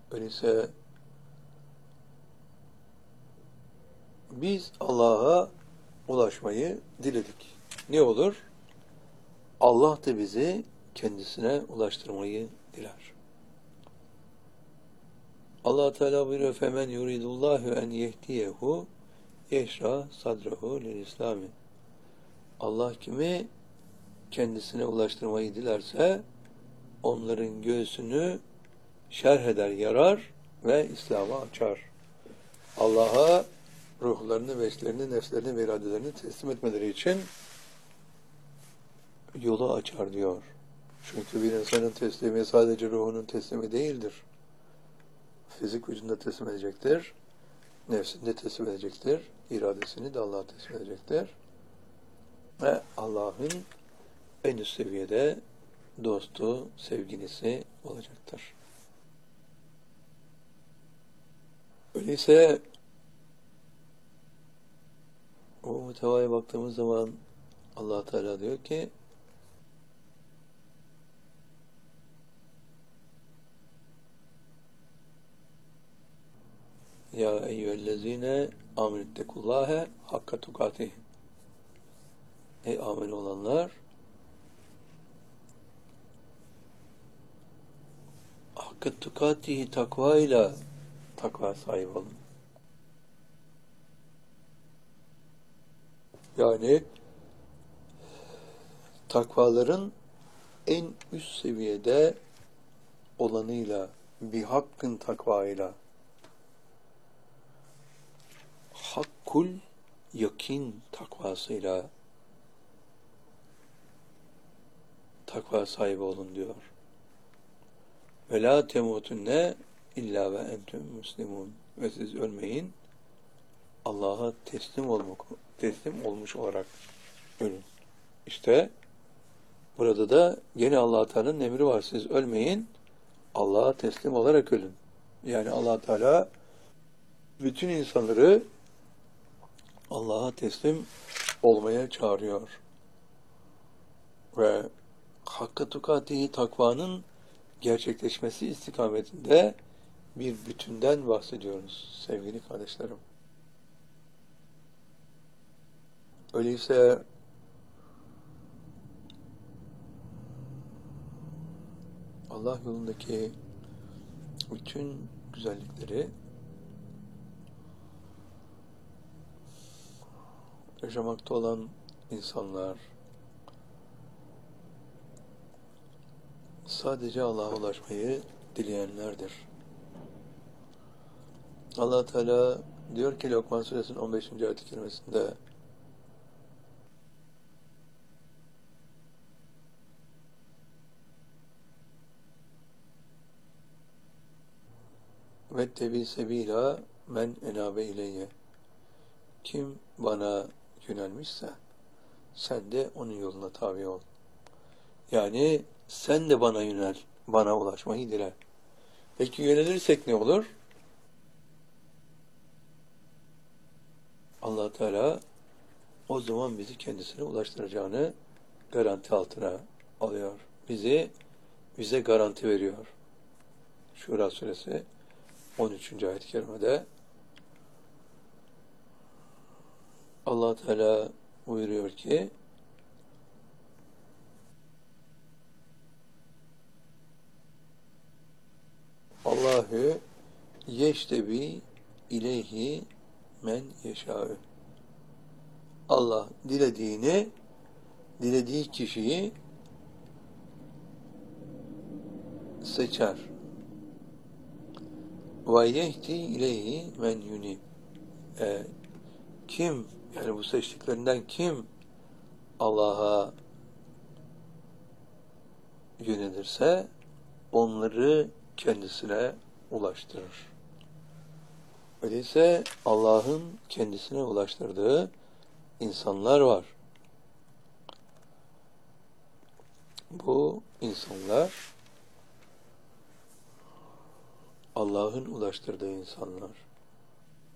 Öyleyse biz Allah'a ulaşmayı diledik. Ne olur? Allah da bizi kendisine ulaştırmayı diler. Allah Teala buyuruyor: "Femen yuridullahu en yehdiyehu yeşra sadrahu lil İslami." Allah kimi kendisine ulaştırmayı dilerse onların göğsünü şerh eder, yarar ve İslam'a açar. Allah'a ruhlarını, veçlerini, nefslerini ve iradelerini teslim etmeleri için yolu açar diyor. Çünkü bir insanın teslimi sadece ruhunun teslimi değildir. Fizik vücudunda teslim edecektir, nefsini de teslim edecektir, iradesini de Allah'a teslim edecektir. Ve Allah'ın en üst seviyede dostu, sevgilisi olacaktır. Öyleyse o muhtevaya baktığımız zaman Allah Teala diyor ki: "Ya eyyühellezine amenüttekullâhe hakka tukatih." Ey amel olanlar, hakka tukatihi, takvayla takva sahibi olun. Yani takvaların en üst seviyede olanıyla, bir hakkın takvayla, hakkul yakin takvasıyla takva sahibi olun diyor. Ve la temutunne illa ve entüm muslimun. Ve siz ölmeyin, Allah'a teslim olmuş olarak ölün. İşte burada da gene Allah Teala'nın emri var. Siz ölmeyin, Allah'a teslim olarak ölün. Yani Allah Teala bütün insanları Allah'a teslim olmaya çağırıyor. Ve hakka tukatihi, takvanın gerçekleşmesi istikametinde bir bütünden bahsediyoruz sevgili kardeşlerim. Öyleyse Allah yolundaki bütün güzellikleri yaşamakta olan insanlar sadece Allah'a ulaşmayı dileyenlerdir. Allah Teala diyor ki Lokman Suresinin 15. ayet-i kerimesinde: "Vettebi sebila men enabe ileyye." Kim bana yönelmişse sen de onun yoluna tabi ol. Yani sen de bana yönel, bana ulaşmayı dile. Peki yönelirsek ne olur? Allah Teala o zaman bizi kendisine ulaştıracağını garanti altına alıyor. Bize garanti veriyor. Şura suresi 13. ayet-i kerimede Allah Teala buyuruyor ki: "Allahu yeştebi ileyhi men yeşâ'ü." Allah dilediği kişiyi seçer. Ve yehdi ileyhi men yunib. Kim, yani bu seçtiklerinden kim Allah'a yönelirse onları kendisine ulaştırır. Öyleyse Allah'ın kendisine ulaştırdığı insanlar var. Bu insanlar Allah'ın ulaştırdığı insanlar.